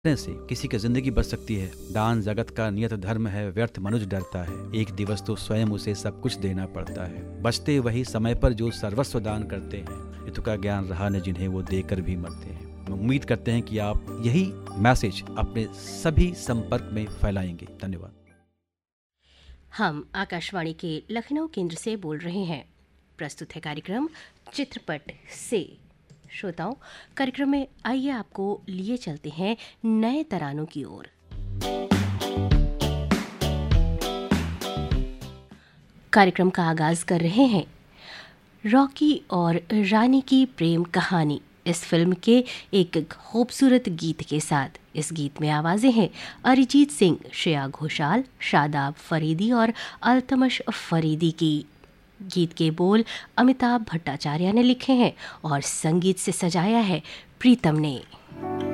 डरने से किसी की जिंदगी बच सकती है। दान जगत का नियत धर्म है, व्यर्थ मनुज डरता है। एक दिवस तो स्वयं उसे सब कुछ देना पड़ता है। बचते वही समय पर जो सर्वस्व दान करते हैं। हित का ज्ञान रहा न जिन्हें वो देकर भी मरते हैं। उम्मीद करते हैं कि आप यही मैसेज अपने सभी संपर्क में फैलाएंगे। धन्यवाद। हम आकाशवाणी के लखनऊ केंद्र से बोल रहे हैं। प्रस्तुत है कार्यक्रम चित्रपट से। श्रोताओं, कार्यक्रम में आइए आपको लिए चलते हैं नए तरानों की ओर। कार्यक्रम का आगाज कर रहे हैं रॉकी और रानी की प्रेम कहानी इस फिल्म के एक खूबसूरत गीत के साथ। इस गीत में आवाजें हैं अरिजीत सिंह, श्रेया घोषाल, शादाब फरीदी और अल्तमश फरीदी की। गीत के बोल अमिताभ भट्टाचार्य ने लिखे हैं और संगीत से सजाया है प्रीतम ने।